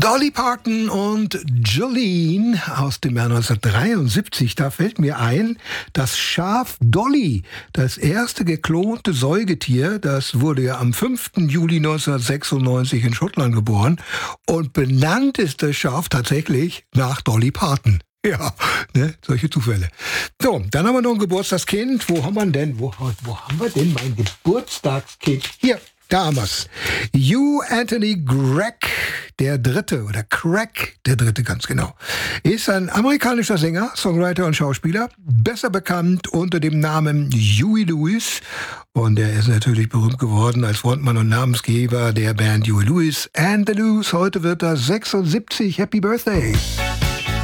Dolly Parton und Jolene aus dem Jahr 1973. Da fällt mir ein, das Schaf Dolly, das erste geklonte Säugetier, das wurde ja am 5. Juli 1996 in Schottland geboren. Und benannt ist das Schaf tatsächlich nach Dolly Parton. Ja, ne, solche Zufälle. So, dann haben wir noch ein Geburtstagskind. Wo haben wir denn? Wo haben wir denn mein Geburtstagskind? Hier, da haben wir's. Hugh Anthony Gregg der Dritte, oder Craig der Dritte, ganz genau, ist ein amerikanischer Sänger, Songwriter und Schauspieler, besser bekannt unter dem Namen Huey Lewis. Und er ist natürlich berühmt geworden als Frontmann und Namensgeber der Band Huey Lewis and the News. Heute wird er 76. Happy Birthday!